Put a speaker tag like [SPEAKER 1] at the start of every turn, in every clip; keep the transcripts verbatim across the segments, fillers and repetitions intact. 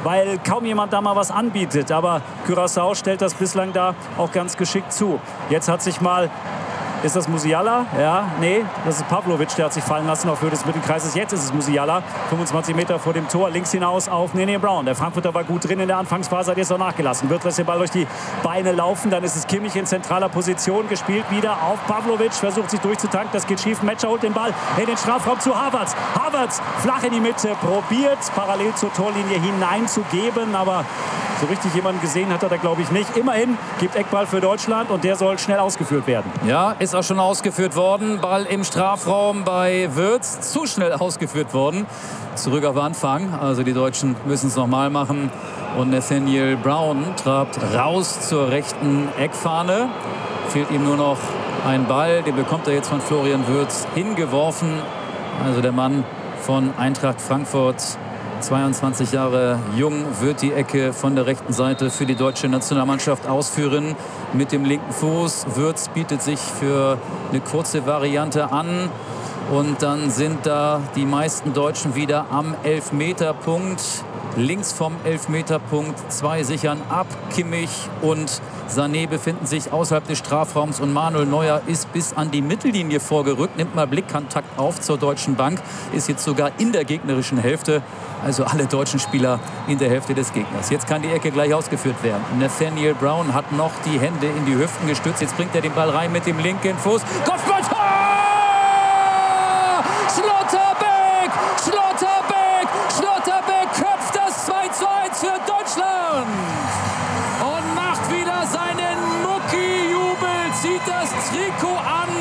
[SPEAKER 1] weil kaum jemand da mal was anbietet. Aber Curaçao stellt das bislang da auch ganz geschickt zu. Jetzt hat sich mal... Ist das Musiala? Ja, nee, das ist Pavlovic, der hat sich fallen lassen auf Höhe des Mittelkreises. Jetzt ist es Musiala, fünfundzwanzig Meter vor dem Tor, links hinaus auf Nene Brown. Der Frankfurter war gut drin in der Anfangsphase, hat jetzt auch nachgelassen. Wird lässt den Ball durch die Beine laufen, dann ist es Kimmich in zentraler Position, gespielt wieder auf Pavlovic, versucht sich durchzutanken, das geht schief. Metscher holt den Ball in den Strafraum zu Havertz. Havertz flach in die Mitte, probiert parallel zur Torlinie hineinzugeben, aber so richtig jemanden gesehen hat er da, glaube ich, nicht. Immerhin gibt Eckball für Deutschland und der soll schnell ausgeführt werden.
[SPEAKER 2] Ja, ist auch schon ausgeführt worden. Ball im Strafraum bei Wirtz. Zu schnell ausgeführt worden. Zurück auf Anfang. Also die Deutschen müssen es nochmal machen. Und Nathaniel Brown trabt raus zur rechten Eckfahne. Fehlt ihm nur noch ein Ball. Den bekommt er jetzt von Florian Wirtz hingeworfen. Also der Mann von Eintracht Frankfurt, zweiundzwanzig Jahre jung, wird die Ecke von der rechten Seite für die deutsche Nationalmannschaft ausführen. Mit dem linken Fuß. Wirtz bietet sich für eine kurze Variante an. Und dann sind da die meisten Deutschen wieder am Elfmeterpunkt. Links vom Elfmeterpunkt. Zwei sichern ab. Kimmich und Sané befinden sich außerhalb des Strafraums. Und Manuel Neuer ist bis an die Mittellinie vorgerückt. Nimmt mal Blickkontakt auf zur Deutschen Bank. Ist jetzt sogar in der gegnerischen Hälfte. Also alle deutschen Spieler in der Hälfte des Gegners. Jetzt kann die Ecke gleich ausgeführt werden. Nathaniel Brown hat noch die Hände in die Hüften gestützt. Jetzt bringt er den Ball rein mit dem linken Fuß. Kopfballtor! Schlotterbeck! Schlotterbeck! Schlotterbeck köpft das zwei zu eins für Deutschland! Und macht wieder seinen Mucki-Jubel. Zieht das Trikot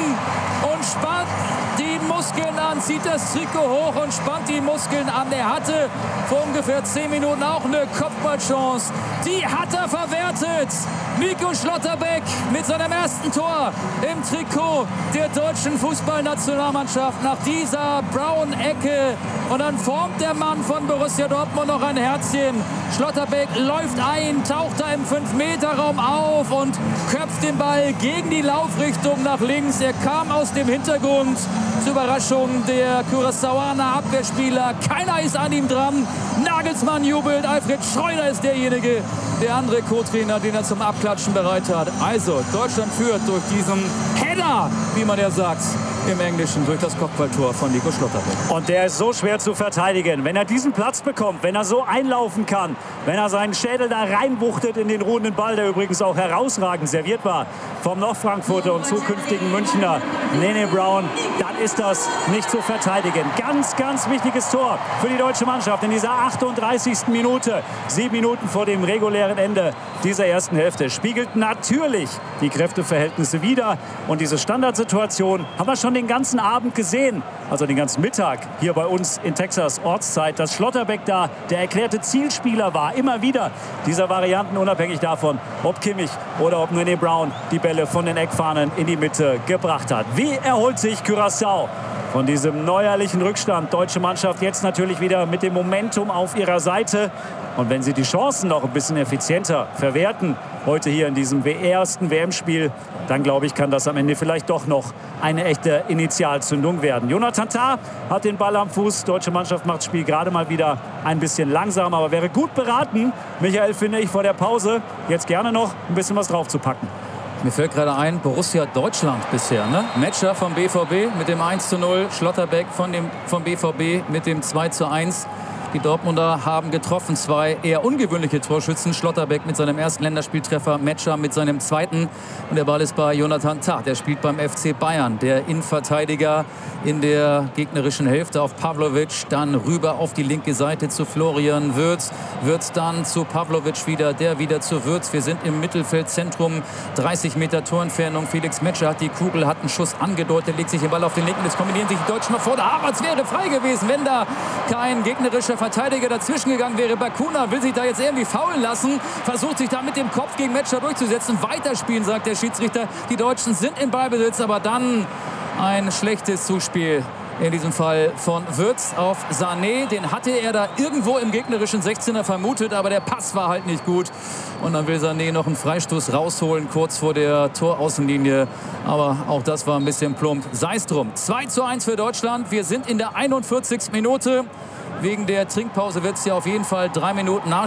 [SPEAKER 2] an und spannt die Muskeln an, zieht das Trikot hoch und spannt die Muskeln an. Er hatte vor ungefähr zehn Minuten auch eine Kopfballchance. Die hat er verwertet. Nico Schlotterbeck mit seinem ersten Tor im Trikot der deutschen Fußballnationalmannschaft nach dieser Brown-Ecke. Und dann formt der Mann von Borussia Dortmund noch ein Herzchen. Schlotterbeck läuft ein, taucht da im fünf Meter Raum auf und köpft den Ball gegen die Laufrichtung nach links. Er kam aus dem Hintergrund. Zur Überraschung der Curaçaoaner Abwehrspieler. Keiner ist an ihm dran. Nagelsmann jubelt. Alfred Schreuder ist derjenige, der andere Co-Trainer, den er zum Abklatschen bereit hat. Also, Deutschland führt durch diesen Header, wie man ja sagt, im Englischen, durch das Kopfballtor von Nico Schlotterbeck.
[SPEAKER 1] Und der ist so schwer zu verteidigen. Wenn er diesen Platz bekommt, wenn er so einlaufen kann, wenn er seinen Schädel da reinwuchtet in den ruhenden Ball, der übrigens auch herausragend serviert war vom noch Frankfurter und zukünftigen Münchner Nene Brown, dann ist das nicht zu verteidigen. Ganz, ganz wichtiges Tor für die deutsche Mannschaft in dieser achtunddreißigsten Minute. Sieben Minuten vor dem regulären Ende dieser ersten Hälfte. Spiegelt natürlich die Kräfteverhältnisse wider. Und diese Standardsituation haben wir schon den ganzen Abend gesehen, also den ganzen Mittag hier bei uns in Texas Ortszeit, dass Schlotterbeck da der erklärte Zielspieler war. Immer wieder dieser Varianten, unabhängig davon, ob Kimmich oder ob Nene Brown die Bälle von den Eckfahnen in die Mitte gebracht hat. Wie erholt sich Curaçao von diesem neuerlichen Rückstand? Deutsche Mannschaft jetzt natürlich wieder mit dem Momentum auf ihrer Seite. Und wenn sie die Chancen noch ein bisschen effizienter verwerten, heute hier in diesem ersten W M-Spiel, dann glaube ich, kann das am Ende vielleicht doch noch eine echte Initialzündung werden. Jonathan Tah hat den Ball am Fuß. Deutsche Mannschaft macht das Spiel gerade mal wieder ein bisschen langsam, aber wäre gut beraten, Michael, finde ich, vor der Pause jetzt gerne noch ein bisschen was draufzupacken.
[SPEAKER 2] Mir fällt gerade ein, Borussia Deutschland bisher, ne? Metscher vom B V B mit dem eins zu null, Schlotterbeck von dem, vom B V B mit dem zwei zu eins. Die Dortmunder haben getroffen, zwei eher ungewöhnliche Torschützen. Schlotterbeck mit seinem ersten Länderspieltreffer, Metscher mit seinem zweiten. Und der Ball ist bei Jonathan Tah, der spielt beim F C Bayern. Der Innenverteidiger in der gegnerischen Hälfte auf Pavlovic, dann rüber auf die linke Seite zu Florian Wirtz. Wirtz dann zu Pavlovic wieder, der wieder zu Wirtz. Wir sind im Mittelfeldzentrum, dreißig Meter Torentfernung. Felix Metscher hat die Kugel, hat einen Schuss angedeutet, legt sich den Ball auf den linken. Jetzt kombinieren sich die Deutschen noch vor. Havertz wäre frei gewesen, wenn da kein gegnerischer Verteidiger dazwischen gegangen wäre. Bakuna will sich da jetzt irgendwie faulen lassen, versucht sich da mit dem Kopf gegen Metscher durchzusetzen. Weiterspielen, sagt der Schiedsrichter. Die Deutschen sind in Ballbesitz, aber dann ein schlechtes Zuspiel. In diesem Fall von Wirtz auf Sané. Den hatte er da irgendwo im gegnerischen sechzehner vermutet, aber der Pass war halt nicht gut. Und dann will Sané noch einen Freistoß rausholen, kurz vor der Toraußenlinie. Aber auch das war ein bisschen plump. Sei es drum. zwei zu eins für Deutschland. Wir sind in der einundvierzigsten Minute. Wegen der Trinkpause wird es ja auf jeden Fall drei Minuten nach.